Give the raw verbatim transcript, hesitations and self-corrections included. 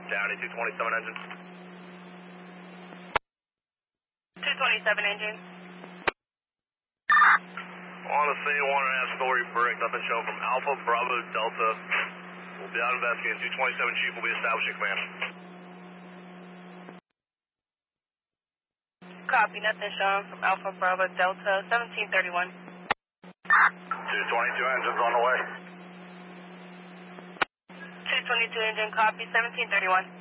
Downey two twenty-seven engine. two twenty-seven engine. On the scene, one and a half story brick, nothing shown from Alpha, Bravo, Delta. We'll be out investigating. two twenty-seven Chief will be establishing command. Copy, nothing shown from Alpha, Bravo, Delta, seventeen thirty-one. two twenty-two engines on the way. two twenty-two engine, copy, seventeen thirty-one.